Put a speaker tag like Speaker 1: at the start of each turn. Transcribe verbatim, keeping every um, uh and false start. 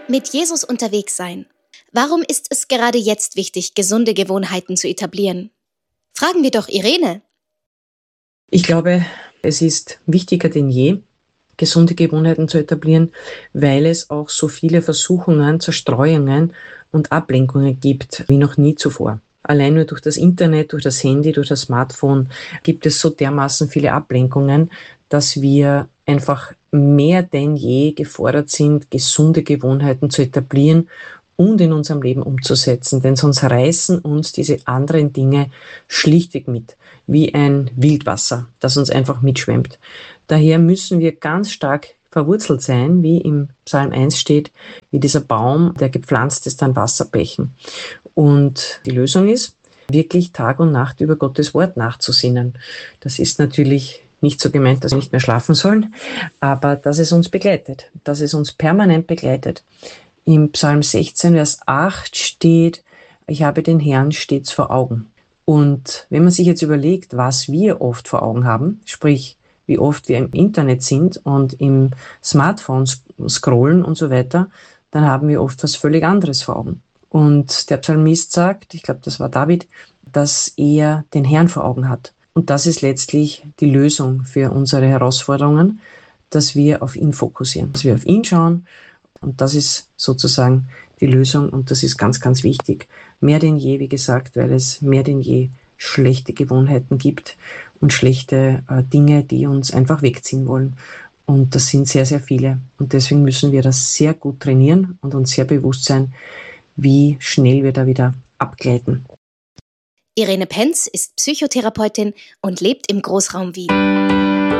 Speaker 1: Mit Jesus unterwegs sein. Warum ist es gerade jetzt wichtig, gesunde Gewohnheiten zu etablieren? Fragen wir doch Irene.
Speaker 2: Ich glaube, es ist wichtiger denn je, gesunde Gewohnheiten zu etablieren, weil es auch so viele Versuchungen, Zerstreuungen und Ablenkungen gibt wie noch nie zuvor. Allein nur durch das Internet, durch das Handy, durch das Smartphone gibt es so dermaßen viele Ablenkungen, dass wir einfach mehr denn je gefordert sind, gesunde Gewohnheiten zu etablieren und in unserem Leben umzusetzen. Denn sonst reißen uns diese anderen Dinge schlichtweg mit, wie ein Wildwasser, das uns einfach mitschwemmt. Daher müssen wir ganz stark verwurzelt sein, wie im Psalm eins steht, wie dieser Baum, der gepflanzt ist an Wasserbächen. Und die Lösung ist, wirklich Tag und Nacht über Gottes Wort nachzusinnen. Das ist natürlich nicht so gemeint, dass wir nicht mehr schlafen sollen, aber dass es uns begleitet, dass es uns permanent begleitet. Im Psalm sechzehn, Vers acht steht, ich habe den Herrn stets vor Augen. Und wenn man sich jetzt überlegt, was wir oft vor Augen haben, sprich, wie oft wir im Internet sind und im Smartphone scrollen und so weiter, dann haben wir oft was völlig anderes vor Augen. Und der Psalmist sagt, ich glaube, das war David, dass er den Herrn vor Augen hat. Und das ist letztlich die Lösung für unsere Herausforderungen, dass wir auf ihn fokussieren, dass wir auf ihn schauen. Und das ist sozusagen die Lösung und das ist ganz, ganz wichtig. Mehr denn je, wie gesagt, weil es mehr denn je schlechte Gewohnheiten gibt und schlechte äh, Dinge, die uns einfach wegziehen wollen. Und das sind sehr, sehr viele. Und deswegen müssen wir das sehr gut trainieren und uns sehr bewusst sein, wie schnell wir da wieder abgleiten.
Speaker 1: Irene Penz ist Psychotherapeutin und lebt im Großraum Wien.